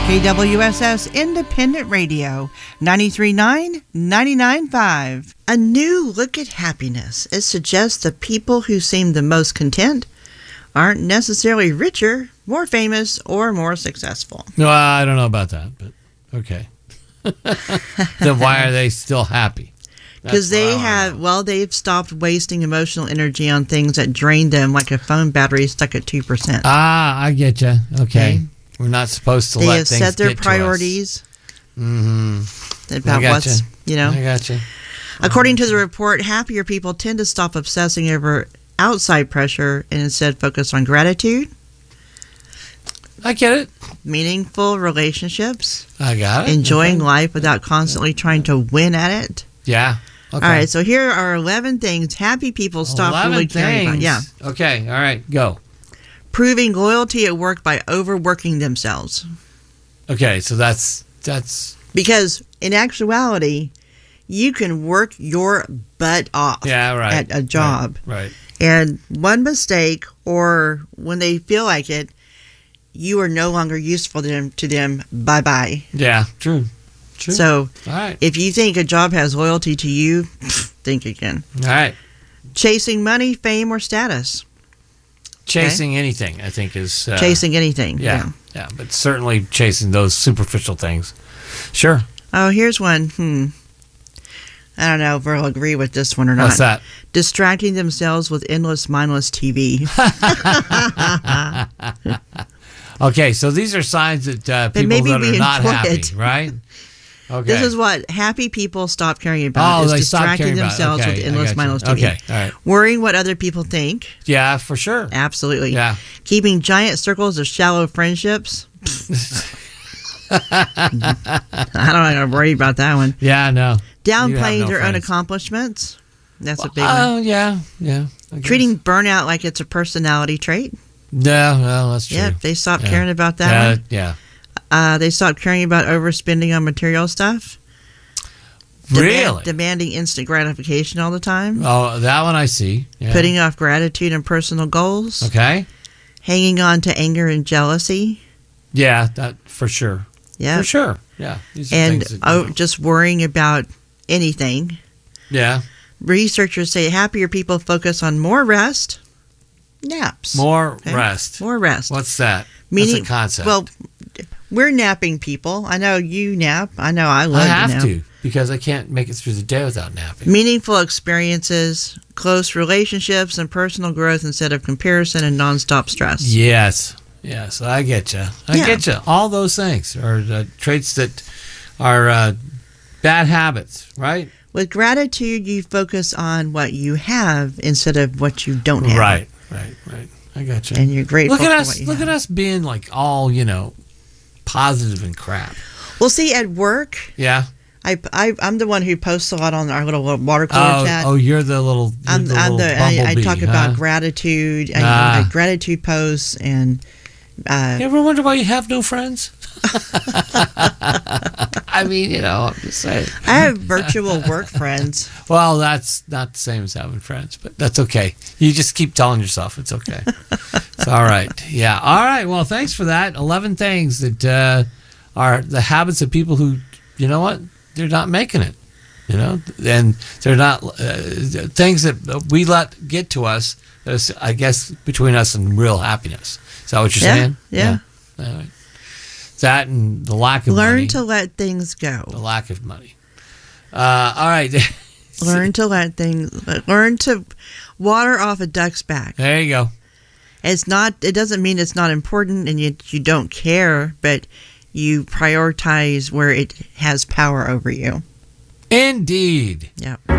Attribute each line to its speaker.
Speaker 1: KWSS Independent Radio, 93.9, 99.5. A new look at happiness. It suggests the people who seem the most content aren't necessarily richer, more famous, or more successful.
Speaker 2: No, I don't know about that, but okay. Then why are they still happy?
Speaker 1: Because they've stopped wasting emotional energy on things that drain them, like a phone battery stuck at 2%.
Speaker 2: I get you. Okay. We're not supposed to let things get to us.
Speaker 1: They have set their priorities about what's,
Speaker 2: I got you.
Speaker 1: According to the report, happier people tend to stop obsessing over outside pressure and instead focus on gratitude.
Speaker 2: I get it.
Speaker 1: Meaningful relationships.
Speaker 2: I got it.
Speaker 1: Enjoying life without constantly trying to win at it.
Speaker 2: Yeah. Okay.
Speaker 1: All right, so here are 11 things happy people stop really caring about. Yeah.
Speaker 2: Okay, all right, go.
Speaker 1: Proving loyalty at work by overworking themselves.
Speaker 2: Okay, so that's
Speaker 1: because in actuality, you can work your butt off at a job.
Speaker 2: Right.
Speaker 1: And one mistake, or when they feel like it, you are no longer useful to them. Bye-bye.
Speaker 2: Yeah, true.
Speaker 1: So
Speaker 2: all right.
Speaker 1: If you think a job has loyalty to you, think again.
Speaker 2: All right.
Speaker 1: Chasing money, fame, or status.
Speaker 2: Chasing anything, I think, is...
Speaker 1: chasing anything.
Speaker 2: Yeah, but certainly chasing those superficial things. Sure.
Speaker 1: Oh, here's one. I don't know if we'll agree with this one or not.
Speaker 2: What's that?
Speaker 1: Distracting themselves with endless, mindless TV.
Speaker 2: Okay, so these are signs that people that are not happy, right? Okay.
Speaker 1: This is what happy people stop caring about. Is distracting themselves with endless, mindless TV.
Speaker 2: Okay, all right.
Speaker 1: Worrying what other people think.
Speaker 2: Yeah, for sure.
Speaker 1: Absolutely.
Speaker 2: Yeah.
Speaker 1: Keeping giant circles of shallow friendships. I don't worry about that one.
Speaker 2: Yeah, no.
Speaker 1: Downplaying their own accomplishments. That's a big one.
Speaker 2: Oh, yeah.
Speaker 1: Treating burnout like it's a personality trait.
Speaker 2: No, that's true.
Speaker 1: Yeah, they stopped caring about that one.
Speaker 2: Yeah.
Speaker 1: They stopped caring about overspending on material stuff.
Speaker 2: Really?
Speaker 1: Demanding instant gratification all the time.
Speaker 2: Oh, that one I see. Yeah.
Speaker 1: Putting off gratitude and personal goals.
Speaker 2: Okay.
Speaker 1: Hanging on to anger and jealousy.
Speaker 2: Yeah, that for sure.
Speaker 1: Yeah.
Speaker 2: For sure. Yeah. These are
Speaker 1: and
Speaker 2: things that,
Speaker 1: just worrying about anything.
Speaker 2: Yeah.
Speaker 1: Researchers say happier people focus on more rest. Naps.
Speaker 2: More rest.
Speaker 1: More rest.
Speaker 2: What's that?
Speaker 1: Meaning,
Speaker 2: that's a concept.
Speaker 1: Well, we're napping people. I know you nap. I know I love
Speaker 2: to nap. I have
Speaker 1: to
Speaker 2: because I can't make it through the day without napping.
Speaker 1: Meaningful experiences, close relationships, and personal growth instead of comparison and nonstop stress.
Speaker 2: Yes, I get you. I get you. All those things are traits that are bad habits, right?
Speaker 1: With gratitude, you focus on what you have instead of what you don't have.
Speaker 2: Right. I got you.
Speaker 1: And you're grateful for what you have.
Speaker 2: Look at us being like all, positive and crap.
Speaker 1: Well, see, at work, I'm the one who posts a lot on our little water cooler chat.
Speaker 2: Oh, you're the little.
Speaker 1: I talk about gratitude. I gratitude posts and.
Speaker 2: You ever wonder why you have no friends? I mean, I'm just saying.
Speaker 1: I have virtual work friends.
Speaker 2: Well, that's not the same as having friends, but that's okay. You just keep telling yourself it's okay. It's all right. Yeah. All right. Well, thanks for that. 11 things that are the habits of people who, they're not making it, and they're not things that we let get to us, I guess, between us and real happiness. Is that what you're saying?
Speaker 1: Yeah.
Speaker 2: Right. That and the lack of money.
Speaker 1: Learn to let things go.
Speaker 2: The lack of money. All right.
Speaker 1: Learn to water off a duck's back.
Speaker 2: There you go.
Speaker 1: It doesn't mean it's not important and you don't care, but you prioritize where it has power over you.
Speaker 2: Indeed.
Speaker 1: Yeah.